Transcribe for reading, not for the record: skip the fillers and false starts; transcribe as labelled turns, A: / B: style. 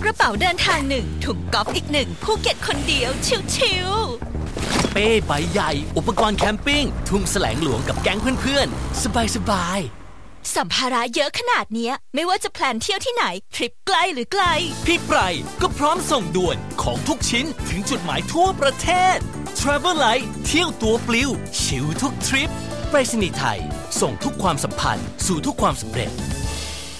A: กระเป๋าเดินทาง1ถุงกอล์ฟอีก1ภูเก็ตคนเดียวชิวๆ
B: เป้ใบใหญ่อุปกรณ์แคมปิ้งทุ่งแสลงหลวงกับแก๊งเพื่อนๆสบาย
A: สัมภาระเยอะขนาดเนี้ยไม่ว่าจะแพลนเที่ยวที่ไหนทริปใกล้หรือไกล
B: พี่ไพรก็พร้อมส่งด่วนของทุกชิ้นถึงจุดหมายทั่วประเทศ Travel Light เที่ยวตัวปลิวชิลทุกทริปไปรษณีย์ไทยส่งทุกความสัมพันธ์สู่ทุกความสำเร็จ